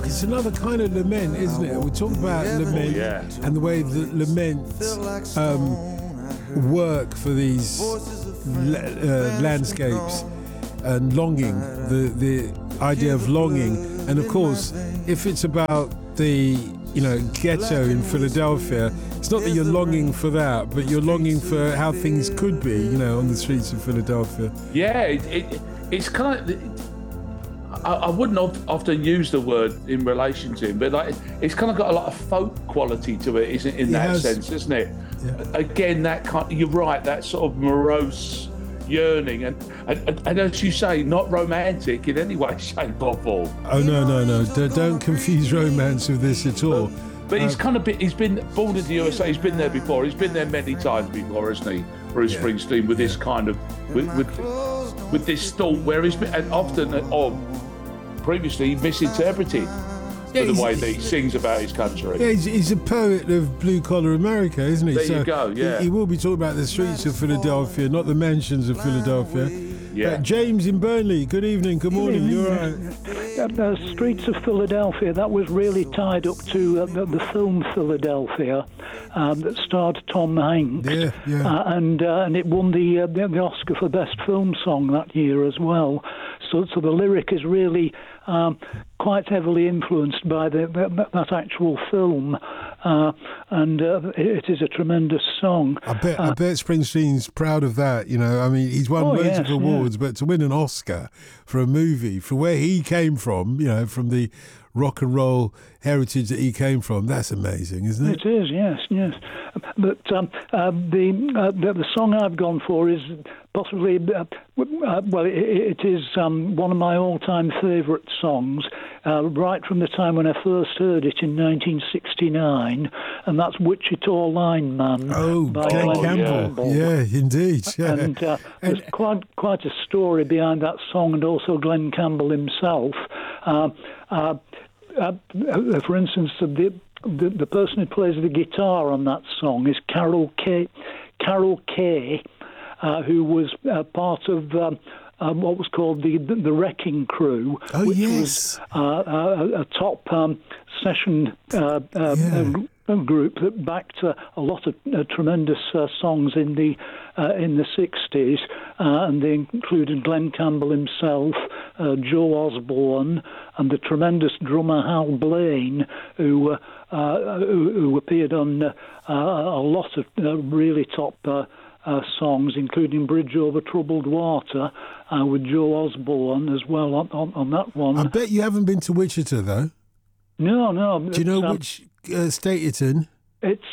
it's another kind of lament, isn't it? We're talking about lament and the way that laments work for these landscapes and longing, the idea of longing. And of course, if it's about the ghetto in Philadelphia, it's not that you're longing for that, but you're longing for how things could be, on the streets of Philadelphia. Yeah, it's kind of. I wouldn't often use the word in relation to him, but it's kind of got a lot of folk quality to it, isn't it? In that sense, isn't it? Yeah. Again, you're right. That sort of morose yearning, and as you say, not romantic in any way, shape or form. Oh no! Don't confuse romance with this at all. But he's been born in the USA. He's been there before. He's been there many times before, hasn't he? Bruce Springsteen, with this kind of with this thought, where he's been, and often previously misinterpreted for the way that he sings about his country. Yeah, he's a poet of blue-collar America, isn't he? There you go, yeah. He will be talking about the streets of Philadelphia, not the mansions of Philadelphia. Yeah. James in Burnley, good evening, good morning, you're right. The Streets of Philadelphia, that was really tied up to the film Philadelphia that starred Tom Hanks. And it won the Oscar for Best Film Song that year as well. So the lyric is really quite heavily influenced by that actual film, and it is a tremendous song. I bet Springsteen's proud of that. I mean, he's won loads of awards, but to win an Oscar for a movie, for where he came from, from the rock and roll heritage that he came from, that's amazing, isn't it? It is, yes. But the song I've gone for is possibly, it is one of my all-time favourite songs, right from the time when I first heard it in 1969, and that's Wichita Lineman. Oh, Glenn Campbell. Yeah, indeed. Yeah. And there's quite a story behind that song, and also Glenn Campbell himself. For instance, the person who plays the guitar on that song is Carol Kay, who was part of what was called the Wrecking Crew, which was a top session group that backed a lot of tremendous songs in the 60s, and they included Glenn Campbell himself, Joe Osborne, and the tremendous drummer Hal Blaine, who appeared on a lot of really top songs, including Bridge Over Troubled Water, with Joe Osborne as well on that one. I bet you haven't been to Wichita, though. No. Do you know which state it's in? It's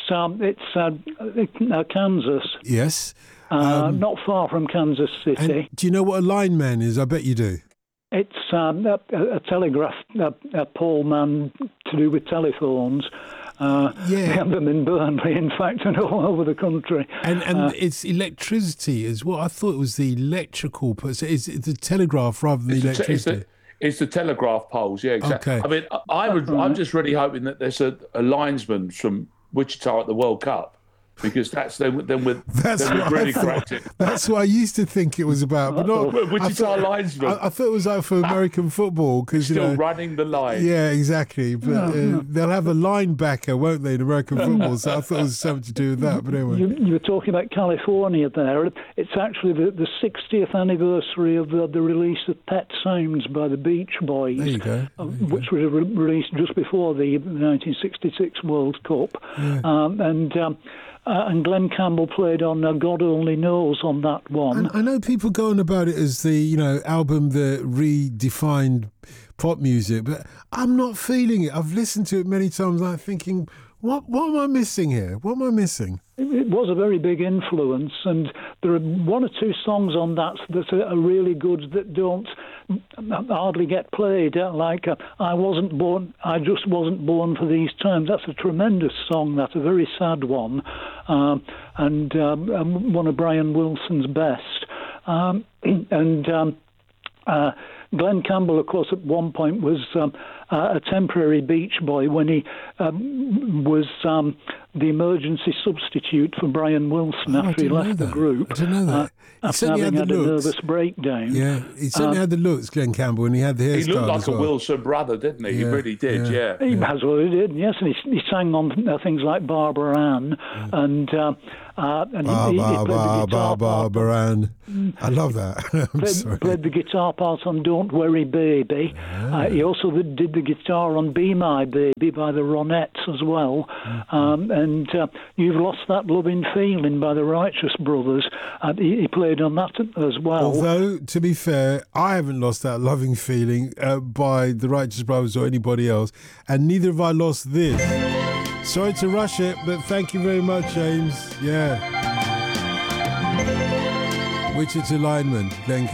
Kansas. Yes. Not far from Kansas City. And do you know what a lineman is? I bet you do. It's a telegraph pole man to do with telephones. We have them in Burnley, in fact, and all over the country. And it's electricity as well. I thought it was the electrical, but it's the telegraph rather than the electricity. It's the telegraph poles, yeah, exactly. Okay. I mean, I'm just really hoping that there's a linesman from Wichita at the World Cup, because then we've really cracked it. That's what I used to think it was about, but not Wichita linesman. I thought it was like for American football, because still running the line. Yeah, exactly. But they'll have a linebacker, won't they, in American football? So I thought it was something to do with that. But anyway, you were talking about California there. It's actually the 60th anniversary of the release of Pet Sounds by the Beach Boys. There you go. Which was released just before the 1966 World Cup, and Glenn Campbell played on God Only Knows on that one. And I know people going about it as the album that redefined pop music, but I'm not feeling it. I've listened to it many times. I'm thinking, what am I missing here? What am I missing? It was a very big influence, and there are one or two songs on that are really good that don't hardly get played, like I Just Wasn't Born for These Times. That's a tremendous song, that's a very sad one, and one of Brian Wilson's best. Glenn Campbell, of course, at one point was a temporary beach boy when he was the emergency substitute for Brian Wilson after he left the group. I didn't know that. After having had a nervous breakdown. Yeah, he certainly had the looks, Glenn Campbell, and he had the hairstyle. He looked like a Wilson brother, didn't he? He really did, yeah. He has what he did, yes, and he sang on things like Barbara Ann, and he played the guitar Barbara Ann. I love that. Played the guitar part on Don't Worry Baby. He also did the guitar on Be My Baby by the Ronettes as well. And You've Lost That Loving Feeling by the Righteous Brothers. He played on that as well. Although, to be fair, I haven't lost that loving feeling by the Righteous Brothers or anybody else, and neither have I lost this. Sorry to rush it, but thank you very much, James. Yeah. Wichita lineman, Glenn